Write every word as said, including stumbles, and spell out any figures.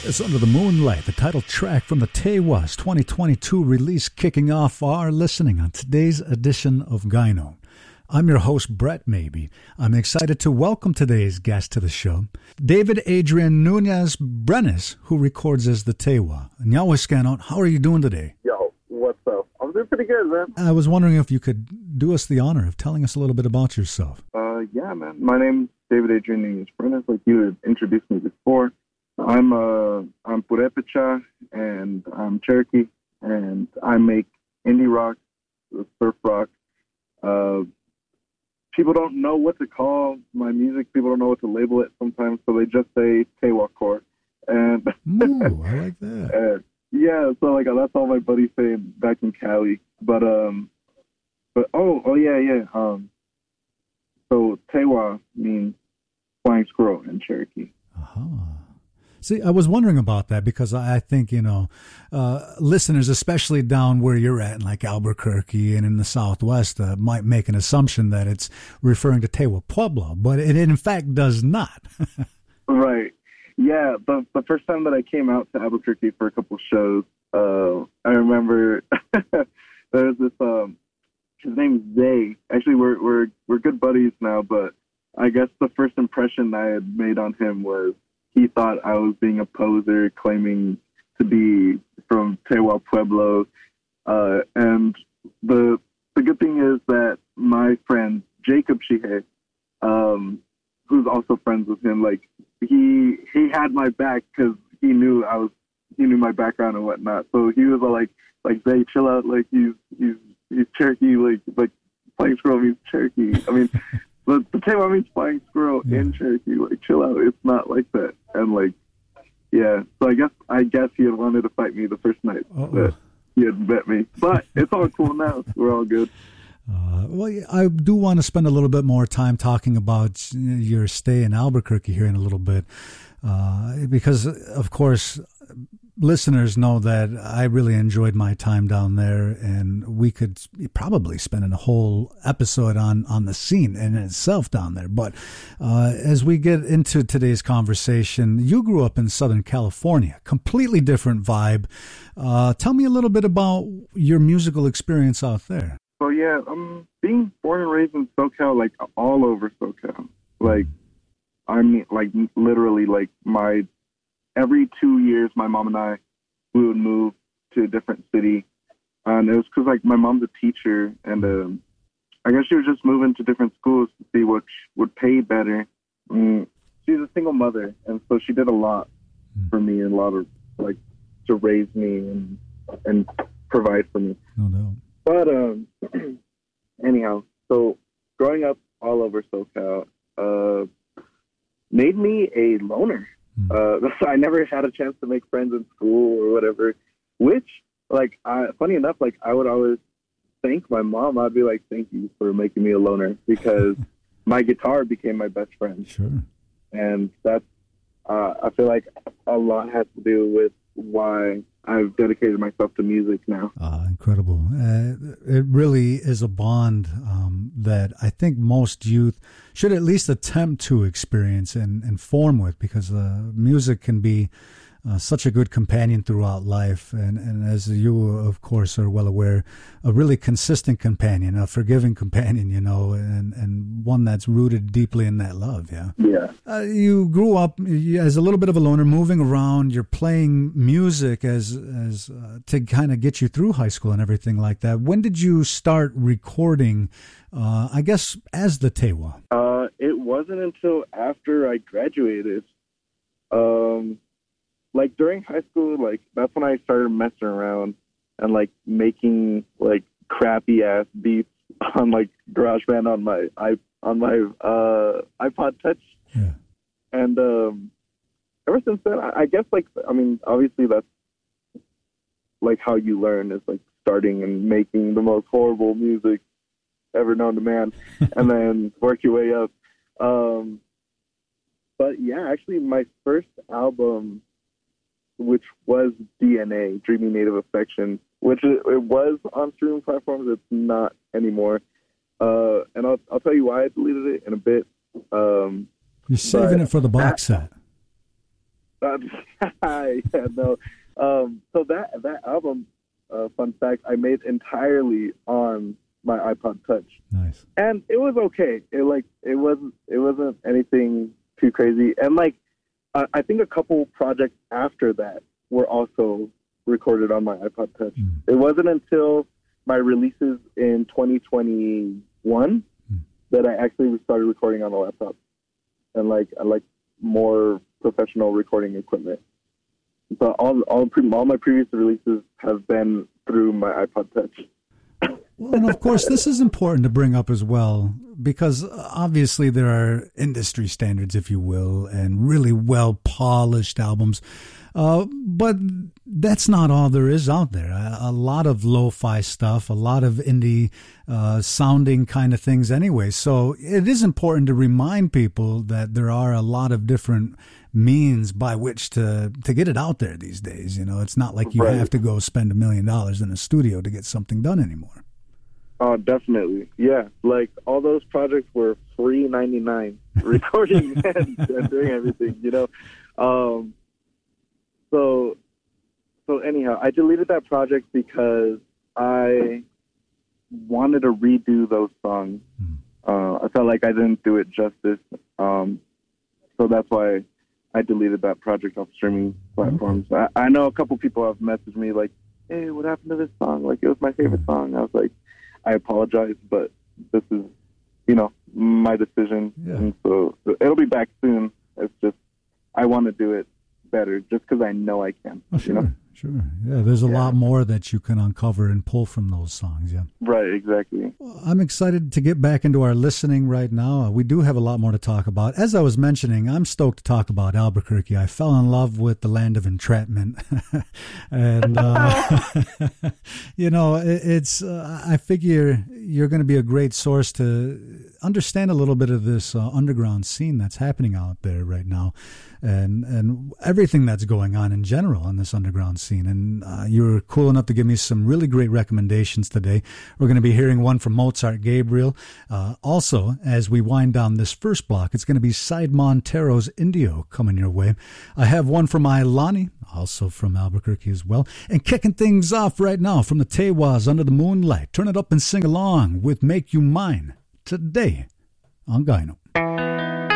It's Under the Moonlight, the title track from the Tewas twenty twenty-two release, kicking off our listening on today's edition of Gyno. I'm your host, Brett Maybe. I'm excited to welcome today's guest to the show, David Adrian Nunez Brenes, who records as the Tewa. Nyawaskanot, how are you doing today? Yo, what's up? I'm doing pretty good, man. I was wondering if you could do us the honor of telling us a little bit about yourself. Uh, yeah, man. My name's David Adrian Nunez Brenes, like you had introduced me before. I'm uh I'm Purepecha and I'm Cherokee, and I make indie rock, surf rock. Uh, people don't know what to call my music. People don't know what to label it sometimes, so they just say Tewacore. And ooh, I like that. And, yeah, so like that's all my buddies say back in Cali. But um, but oh oh yeah yeah um. So Tewa means flying squirrel in Cherokee. Uh-huh. See, I was wondering about that because I think, you know, uh, listeners, especially down where you're at, in like Albuquerque and in the Southwest, uh, might make an assumption that it's referring to Tewa Pueblo, but it in fact does not. Right. Yeah. The the first time that I came out to Albuquerque for a couple shows, uh, I remember there was this, um, his name's Zay. Actually, we're, we're, we're good buddies now, but I guess the first impression I had made on him was, he thought I was being a poser, claiming to be from Tewa Pueblo. Uh, and the the good thing is that my friend, Jacob Shihe, um, who's also friends with him, like, he he had my back because he knew I was, he knew my background and whatnot. So he was all like, like, Zay, chill out, like, he's, he's, he's Cherokee, like, like, flying squirrel means Cherokee. I mean, But the Tewa means flying squirrel yeah. in Cherokee. Like, chill out. It's not like that. And like, yeah. So I guess I guess he had wanted to fight me the first night Uh-oh. that he had met me. But it's all cool now. We're all good. Uh, well, I do want to spend a little bit more time talking about your stay in Albuquerque here in a little bit, uh, because of course, listeners know that I really enjoyed my time down there, and we could probably spend a whole episode on, on the scene in itself down there. But uh, as we get into today's conversation, you grew up in Southern California, completely different vibe. Uh, tell me a little bit about your musical experience out there. So yeah, I'm being born and raised in SoCal, like all over SoCal. Like, I mean, like literally, like my every two years, my mom and I, we would move to a different city. And it was because, like, my mom's a teacher, and um, I guess she was just moving to different schools to see which would pay better. Mm, she's a single mother, and so she did a lot for me, and a lot of, like, to raise me and and provide for me. No doubt. But, um, anyhow, so growing up all over SoCal uh, made me a loner. Uh, so I never had a chance to make friends in school or whatever, which, like, I, funny enough, like, I would always thank my mom. I'd be like, thank you for making me a loner, because my guitar became my best friend. Sure. And that's, uh, I feel like a lot has to do with why I've dedicated myself to music now. Uh, incredible. Uh, it really is a bond um, that I think most youth should at least attempt to experience and, and form with, because uh, music can be uh, such a good companion throughout life. And, and as you, of course, are well aware, a really consistent companion, a forgiving companion, you know, and, and one that's rooted deeply in that love. Yeah. Yeah. Uh, you grew up as a little bit of a loner, moving around. You're playing music as as uh, to kind of get you through high school and everything like that. When did you start recording, uh, I guess, as the Tewa? Uh, it wasn't until after I graduated. Um, like, during high school, like, that's when I started messing around and, like, making, like, crappy-ass beats on, like, GarageBand on my, I, on my uh, iPod Touch. Yeah. And um, ever since then, I, I guess, like, I mean, obviously that's, like, how you learn is, like, starting and making the most horrible music ever known to man, and then work your way up. Um, but, yeah, actually, my first album, which was D N A, Dreamy Native Affection, which it, it was on streaming platforms. It's not anymore. Uh, and I'll, I'll tell you why I deleted it in a bit. Um, You're saving it for the box set. Uh, yeah, no. Um, so that that album, uh, fun fact, I made entirely on my iPod Touch. Nice. And it was okay. It like it wasn't it wasn't anything too crazy. And like uh, I think a couple projects after that were also recorded on my iPod Touch. Mm. It wasn't until my releases in twenty twenty-one mm. that I actually started recording on a laptop and like I like more professional recording equipment. So all all all my previous releases have been through my iPod Touch. Well, and of course, this is important to bring up as well, because obviously there are industry standards, if you will, and really well polished albums. Uh, but that's not all there is out there. A, a lot of lo-fi stuff, a lot of indie uh, sounding kind of things anyway. So it is important to remind people that there are a lot of different means by which to, to get it out there these days. You know, it's not like you right. have to go spend a million dollars in a studio to get something done anymore. Oh, definitely. Yeah. Like all those projects were free ninety-nine recording and, and doing everything, you know? Um, so, so anyhow, I deleted that project because I wanted to redo those songs. Mm. Uh, I felt like I didn't do it justice. Um, so that's why I deleted that project off streaming platforms. Mm-hmm. I, I know a couple people have messaged me like, hey, what happened to this song? Like, it was my favorite song. I was like, I apologize, but this is, you know, my decision. Yeah. And so it'll be back soon. It's just, I want to do it better just because I know I can. Oh, sure, you know? Sure. Yeah, there's a yeah. lot more that you can uncover and pull from those songs. Yeah. Right, exactly. Well, I'm excited to get back into our listening right now. We do have a lot more to talk about. As I was mentioning, I'm stoked to talk about Albuquerque. I fell in love with the land of entrapment. and, uh, you know, it, it's, uh, I figure you're going to be a great source to understand a little bit of this uh, underground scene that's happening out there right now. And and everything that's going on in general in this underground scene. And uh, you were cool enough to give me some really great recommendations today. We're going to be hearing one from Mozart Gabriel. Uh, also, as we wind down this first block, it's going to be Side Montero's Indio coming your way. I have one from Ailani, also from Albuquerque as well. And kicking things off right now from the Tewas Under the Moonlight. Turn it up and sing along with Make You Mine today on Gyno.